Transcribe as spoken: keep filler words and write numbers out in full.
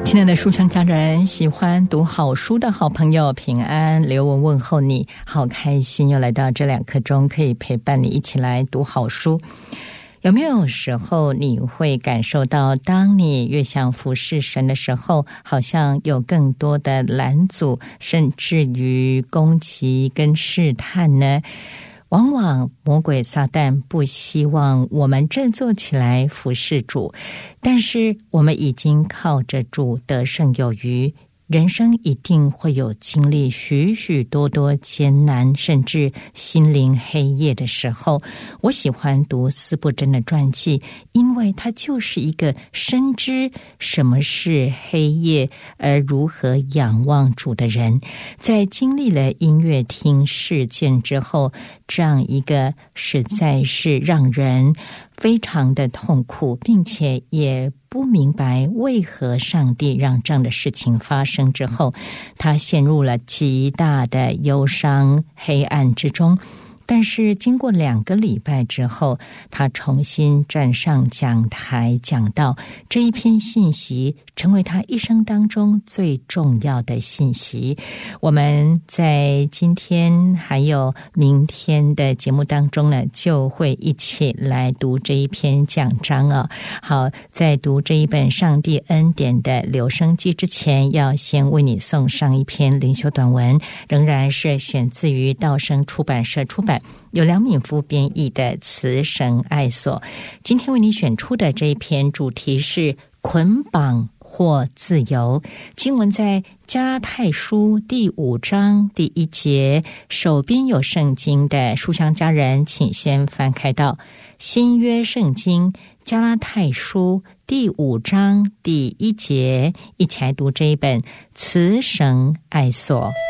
亲爱的书香家人，喜欢读好书的好朋友，平安，刘文问候你，好开心又来到这两刻钟，可以陪伴你一起来读好书。有没有时候你会感受到，当你越想服侍神的时候，好像有更多的拦阻，甚至于攻击跟试探呢？往往魔鬼撒旦不希望我们振作起来服侍主，但是我们已经靠着主得胜有余，人生一定会有经历许许多多艰难甚至心灵黑夜的时候。我喜欢读司布真的传记，因为他就是一个深知什么是黑夜而如何仰望主的人。在经历了音乐厅事件之后，这样一个实在是让人非常的痛苦，并且也不明白为何上帝让这样的事情发生之后，他陷入了极大的忧伤黑暗之中。但是经过两个礼拜之后，他重新站上讲台讲道，这一篇信息成为他一生当中最重要的信息。我们在今天还有明天的节目当中呢，就会一起来读这一篇讲章哦。好，在读这一本上帝恩典的留声机之前，要先为你送上一篇灵修短文，仍然是选自于道生出版社出版，由梁敏夫编译的《慈神爱所》。今天为你选出的这一篇主题是捆绑或自由。经文在加拉太书第五章第一节，手边有圣经的书香家人，请先翻开到新约圣经加拉太书第五章第一节，一起来读这一本《慈神爱所》。